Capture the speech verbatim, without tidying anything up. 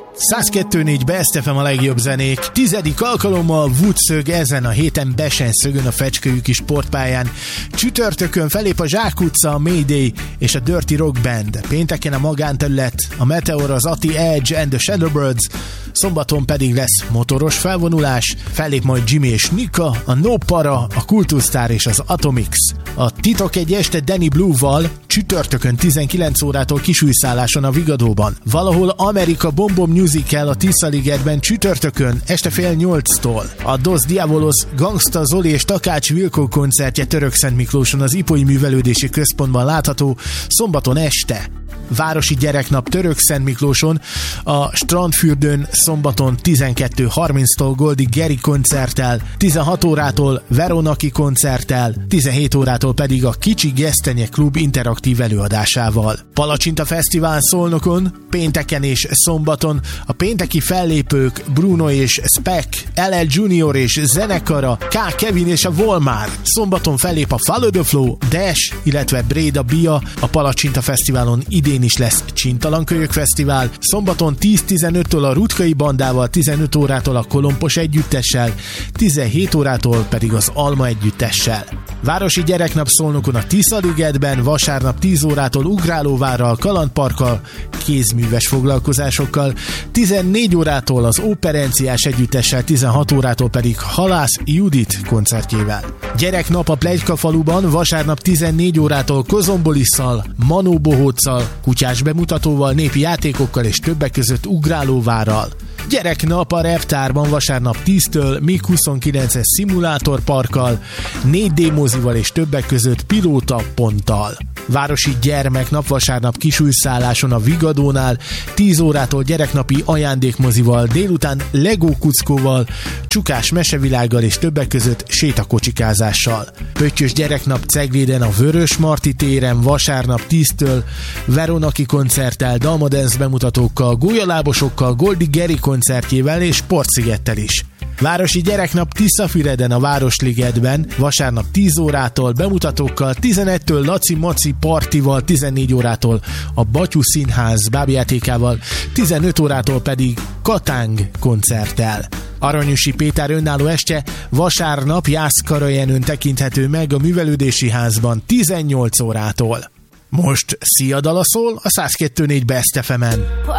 száz kettő négy Best ef em a legjobb zenék. Tizedik alkalommal Woodszög ezen a héten Besen szögön a Fecskői kis sportpályán. Csütörtökön felép a Zsákutca, a Mayday és a Dirty Rock Band. Pénteken a Magánterület, a Meteor, az Ati Edge and the Shadowbirds. Szombaton pedig lesz motoros felvonulás. Fellép majd Jimmy és Nika, a No Para, a Kultusztár és az Atomix. A Titok egy este Danny Blue-val csütörtökön tizenkilenc órától kisújszálláson a Vigadóban. Valahol Amerika Bombom Musical a Tiszaligetben csütörtökön este fél nyolctól. A Dos Diabolos, Gangsta Zoli és Takács Vilkó koncertje Törökszentmiklóson az Ipoly Művelődési Központban látható szombaton este. Városi Gyereknap Törökszentmiklóson, a Strandfürdőn szombaton tizenkettő harminctól Goldi Geri koncerttel, tizenhat órától Veronaki koncerttel, tizenhét órától pedig a Kicsi Gesztenye Klub interaktív előadásával. Palacsinta Fesztivál Szolnokon, pénteken és szombaton a pénteki fellépők Bruno és Spec, el el Junior és zenekara, K. Kevin és a Volmár. Szombaton fellép a Follow the Flow, Dash, illetve Bréda Bia. A Palacsinta Fesztiválon idén is lesz Csintalankölyök Fesztivál. Szombaton tíz-tizenöttől a Rutkai Bandával, tizenöt órától a Kolompos együttessel, tizenhét órától pedig az Alma együttessel. Városi Gyereknap Szolnokon a Tiszaligetben, vasárnap tíz órától Ugrálóvárral, Kalandparkkal, kézműves foglalkozásokkal, tizennégy órától az Operenciás együttessel, tizenhat órától pedig Halász Judit koncertjével. Gyereknap a Pletyka faluban, vasárnap tizennégy órától Kozombolisszal, Manó Bohóccal, kutyás bemutatóval, népi játékokkal és többek között Ugrálóvárral. Gyereknap a Reptárban vasárnap tíztől mig huszonkilences szimulátorparkkal, négy dé mozival és többek között Pilóta Ponttal. Városi Gyermeknap vasárnap kisújszálláson a Vigadónál, tíz órától gyereknapi ajándékmozival, délután Lego kuckóval, Csukás mesevilággal és többek között sétakocsikázással. Pöttyös Gyereknap Cegléden a Vörös Marti téren vasárnap tíztől Veronaki koncerttel, Dalmadance bemutatókkal, gólyalábosokkal, Goldi Geri koncertjével és Sportszigettel is. Városi Gyereknap Tiszafüreden a Városligetben, vasárnap tíz órától bemutatókkal, tizenegytől Laci Maci partival, tizennégy órától a Batyú Színház bábjátékával, tizenöt órától pedig Katáng koncerttel. Aranyusi Péter önálló estje vasárnap Jászkarajenőn tekinthető meg a Művelődési Házban tizennyolc órától. Most Szia Dala szól a száz kettő négy Best ef emen.